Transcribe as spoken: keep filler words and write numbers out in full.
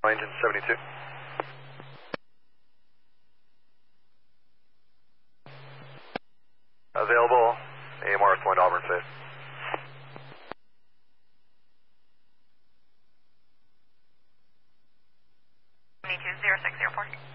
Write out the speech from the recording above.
Engine seventy-two. Available, A M R Point Auburn Face. seventy-two, zero six zero four.